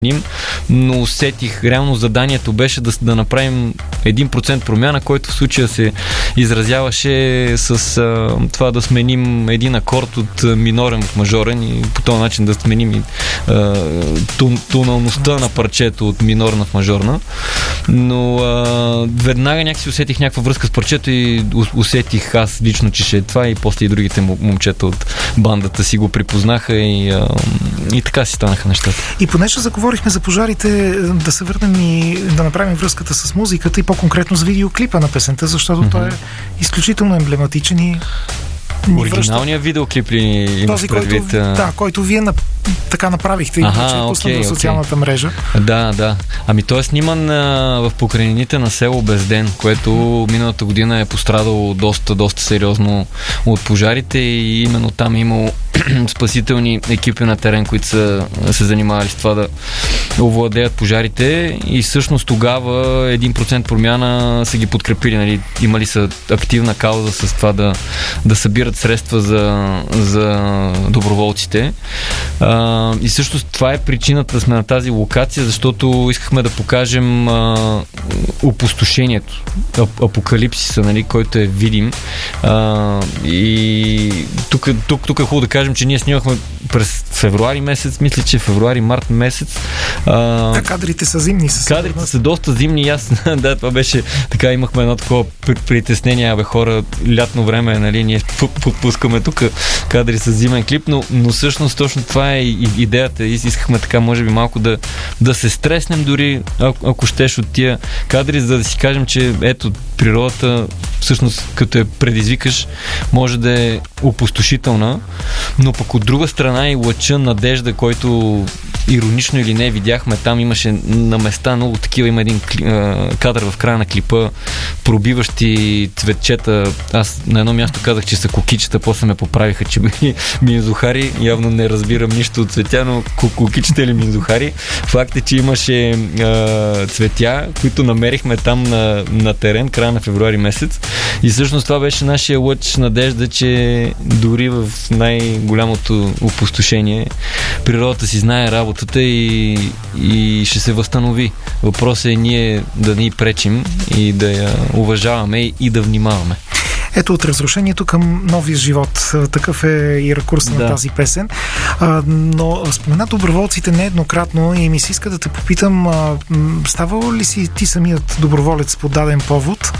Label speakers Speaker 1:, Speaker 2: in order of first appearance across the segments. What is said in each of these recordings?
Speaker 1: но усетих, реално заданието беше да направим 1% промяна, който в случая се изразяваше с това да сменим един акорд от минорен в мажорен и по този начин да сменим тоналността на парчето от минорна в мажорна. Но веднага някакси усетих някаква връзка с парчето и усетих аз лично, че ще е това, и после и другите момчета от бандата си го припознаха и така си станаха нещата.
Speaker 2: И понеже заговорихме за пожарите, да се върнем и да направим връзката с музиката и по-конкретно с видеоклипа на песента, защото той е изключително емблематичен и
Speaker 1: оригиналният видеоклип ли имаш предвид?
Speaker 2: Който вие така направихте и пуснат в социалната мрежа.
Speaker 1: Да. Ами той е сниман в покрайнините на село Безден, което миналата година е пострадало доста сериозно от пожарите и именно там е имало спасителни екипи на терен, които са се занимавали с това да овладеят пожарите, и всъщност тогава 1% промяна са ги подкрепили. Нали? Имали са активна кауза с това да събират средства за доброволците. И всъщност това е причината да сме на тази локация, защото искахме да покажем опустошението, апокалипсиса, нали, който е видим. И тук е хубаво да кажем, че ние снимахме през февруари месец, мисля, че февруари-март месец.
Speaker 2: Кадрите са зимни.
Speaker 1: Кадрите са доста зимни и аз, да, това беше така, имахме едно такова притеснение, хора, лятно време, нали, ние пускаме тук кадри с зимен клип, но всъщност точно това е идеята. Искахме така, може би, малко да се стреснем дори, ако щеш, от тия кадри, за да си кажем, че ето, природата всъщност, като я предизвикаш, може да е опустошителна, но пък от друга страна и лъча надежда, който иронично или не видяхме там, имаше на места много такива, има един кадър в края на клипа, пробиващи цветчета. Аз на едно място казах, че са кокичета, после ме поправиха, че били минзухари. Явно не разбирам нищо от цветя, но кокичета или минзухари. Факт е, че имаше цветя, които намерихме там на терен, края на февруари месец. И всъщност това беше нашия лъч надежда, че дори в най-голямото опустошение природата си знае работата и ще се възстанови. Въпросът е ние да не й пречим и да я уважаваме и да внимаваме.
Speaker 2: Ето, от разрушението към новия живот. Такъв е и ракурс на тази песен. Но спомена доброволците нееднократно и ми се иска да те попитам, ставал ли си ти самият доброволец по даден повод?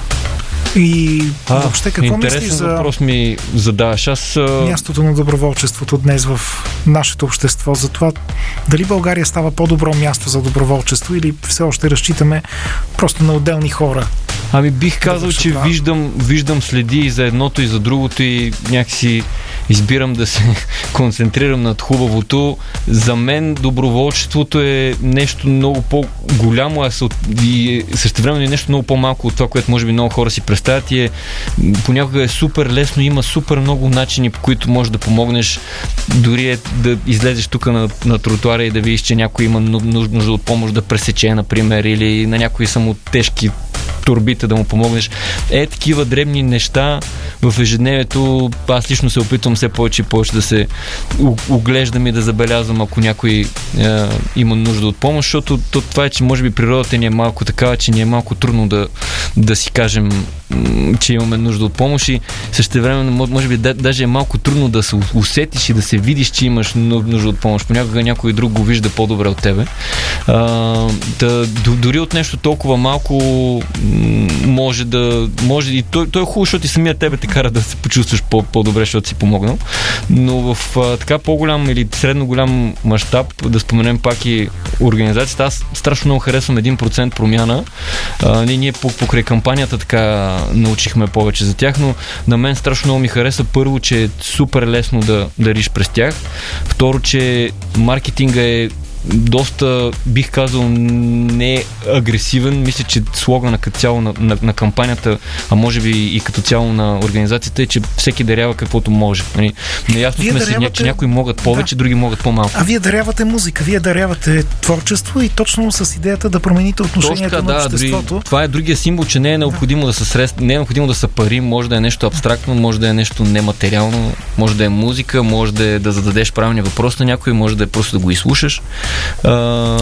Speaker 2: И въобще какво мислиш за
Speaker 1: въпрос ми задаваш?
Speaker 2: мястото на доброволчеството днес в нашето общество? За това дали България става по-добро място за доброволчество или все още разчитаме просто на отделни хора?
Speaker 1: Ами бих казал, че виждам следи и за едното и за другото и някакси избирам да се концентрирам над хубавото. За мен доброволчеството е нещо много по-голямо, и същевременно е нещо много по-малко от това, което може би много хора си представят, и понякога е супер лесно, има супер много начини, по които можеш да помогнеш. Дори е да излезеш тук на тротуара и да видиш, че някой има нужда от помощ да пресече, например, или на някои само тежки турбите да му помогнеш. Такива дребни неща в ежедневието. Аз лично се опитвам все повече и повече да се оглеждам и да забелязвам, ако някой има нужда от помощ, защото това е, че може би природата ни е малко такава, че ни е малко трудно да си кажем, че имаме нужда от помощ, и същевременно може би даже е малко трудно да се усетиш и да се видиш, че имаш нужда от помощ. Понякога някой друг го вижда по-добре от тебе. Дори от нещо толкова малко може и той е хубаво, защото и самия тебе те кара да се почувстваш по-добре, защото си помогнал. Но в така по-голям или средно голям мащаб, да споменем пак и организацията, аз страшно много харесвам 1% промяна. Ние покрай кампанията така научихме повече за тях, но на мен страшно много ми хареса, първо, че е супер лесно да риш през тях. Второ, че маркетинга е доста, бих казал, не агресивен. Мисля, че слогана като цяло на кампанията, а може би и като цяло на организацията е, че всеки дарява каквото може. Наясно сме си, че някои могат повече, други могат по-малко.
Speaker 2: А вие дарявате музика, вие дарявате творчество и точно с идеята да промените отношението на обществото.
Speaker 1: Това е другия символ, че не е необходимо да са средства, не е необходимо да са пари, може да е нещо абстрактно, може да е нещо нематериално, може да е музика, може да зададеш правилния въпрос на някой, може да е просто да го изслушаш. А,